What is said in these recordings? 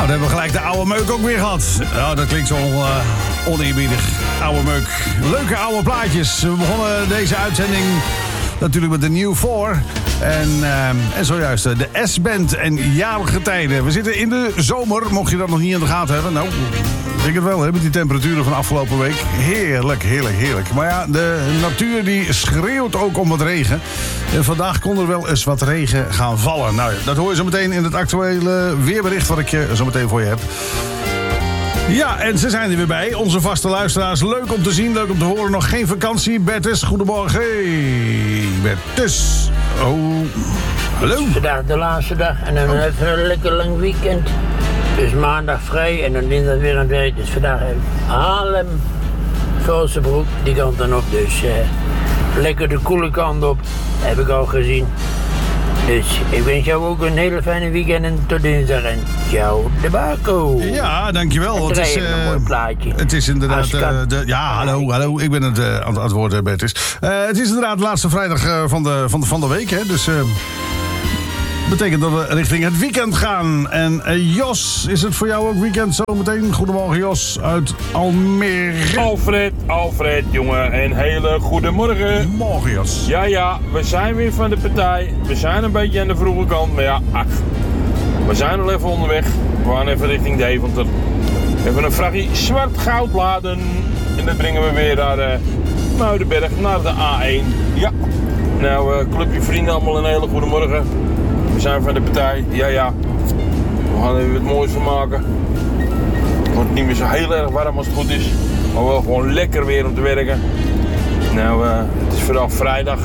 dan hebben we gelijk de oude meuk ook weer gehad. Nou, dat klinkt zo oneerbiedig. Oude meuk. Leuke oude plaatjes. We begonnen deze uitzending natuurlijk met de New 4. En zojuist de S-band en jarige tijden. We zitten in de zomer, mocht je dat nog niet in de gaten hebben. Nou, ik denk het wel, hè, met die temperaturen van afgelopen week. Heerlijk, heerlijk, heerlijk. Maar ja, de natuur die schreeuwt ook om wat regen. En vandaag kon er wel eens wat regen gaan vallen. Nou, dat hoor je zo meteen in het actuele weerbericht wat ik zo meteen voor je heb. Ja, en ze zijn er weer bij. Onze vaste luisteraars. Leuk om te zien, leuk om te horen. Nog geen vakantie. Bertus, goedemorgen. Hey, Bertus. Oh, hallo. Vandaag de laatste dag en dan even een lekker lang weekend. Dus maandag vrij en dan dinsdag weer aan het werk. Dus vandaag Haarlem, Velsenbroek, die kant dan op. Dus lekker de koele kant op, heb ik al gezien. Dus ik wens jou ook een hele fijne weekend en tot dinsdag. En ciao de Baco. Ja, dankjewel. Het is een mooi plaatje. Het is inderdaad... hallo. Ik ben het aan het woord, Bertus. Het is inderdaad de laatste vrijdag van de week, hè. Dus... betekent dat we richting het weekend gaan. En Jos, is het voor jou ook weekend zometeen? Goedemorgen Jos uit Almere. Alfred, jongen. Een hele goede morgen. Morgen Jos. Ja, we zijn weer van de partij. We zijn een beetje aan de vroege kant, maar ja, we zijn al even onderweg. We gaan even richting Deventer. Even een vrachtje zwart goud laden. En dat brengen we weer naar Muidenberg, naar de A1. Ja. Nou, clubje vrienden, allemaal een hele goede morgen. We zijn van de partij, ja. We gaan er weer wat moois van maken. Het wordt niet meer zo heel erg warm als het goed is. Maar wel gewoon lekker weer om te werken. Nou, het is vandaag vrijdag.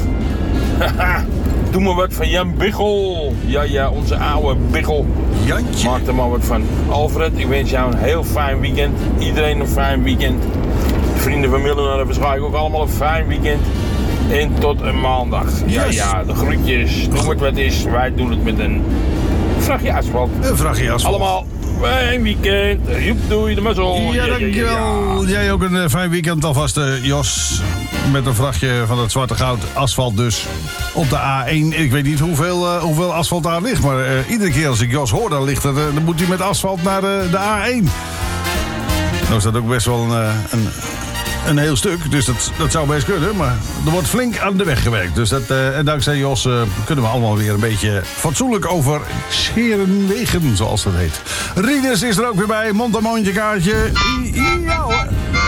Doe maar wat van Jan Biggel. Ja, onze oude Biggel. Jantje. Maak er maar wat van. Alfred, ik wens jou een heel fijn weekend. Iedereen een fijn weekend. De vrienden van Millen hebben waarschijnlijk ook allemaal een fijn weekend. En tot een maandag. Yes. Ja, de groetjes. Noem het wat is. Wij doen het met een vrachtje asfalt. Een vrachtje asfalt. Allemaal een weekend. Joep, doei, de mazzel. Ja, dankjewel. Jij ook een fijn weekend alvast, Jos. Met een vrachtje van het zwarte goud asfalt dus. Op de A1. Ik weet niet hoeveel asfalt daar ligt. Maar iedere keer als ik Jos hoor, dan moet hij met asfalt naar de A1. Nou is dat ook best wel een heel stuk, dus dat zou best kunnen. Maar er wordt flink aan de weg gewerkt. Dus en dankzij Jos kunnen we allemaal weer een beetje fatsoenlijk over Scherenwegen, zoals dat heet. Rieders is er ook weer bij. Montamondje kaartje. Ja hoor.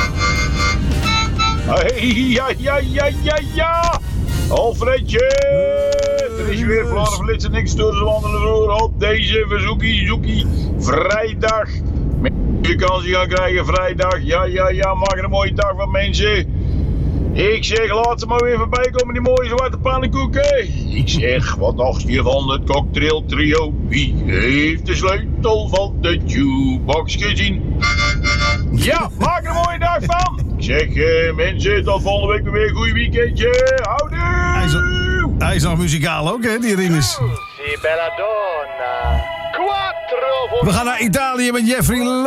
Ja. Alfredje. Er is weer Vlaanderen flitsen niks door de wandelen voor op deze verzoekie vrijdag. Vakantie gaan krijgen vrijdag. Ja, maak er een mooie dag van mensen. Ik zeg, laat ze maar weer voorbij komen, die mooie zwarte pannenkoeken. Ik zeg, wat dacht je van het cocktail trio? Wie heeft de sleutel van de jukebox gezien? Ja, maak er een mooie dag van. Ik zeg, mensen, tot volgende week weer een goed weekendje. Houdoe! Hij is nog muzikaal ook, hè, die Rinus. Si bella donna. We gaan naar Italië met Jeffrey